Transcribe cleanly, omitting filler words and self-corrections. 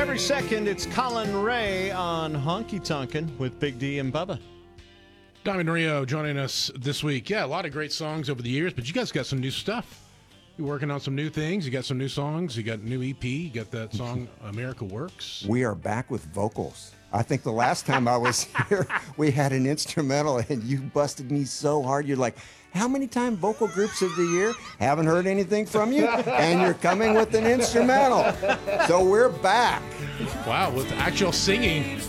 Every second, it's Colin Ray on Honky Tonkin' with Big D and Bubba. Diamond Rio joining us this week. Yeah, a lot of great songs over the years, but you guys got some new stuff. You're working on some new things. You got some new songs. You got a new EP. You got that song, America Works. We are back with vocals. I think the last time I was here, we had an instrumental, and you busted me so hard. You're like, how many time vocal groups of the year? Haven't heard anything from you, and you're coming with an instrumental. So we're back. Wow, with actual singing.